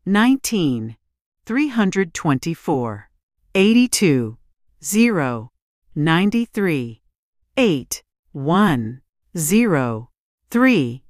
19, 324, 82, 0, 93, 8, 1, 0, 3.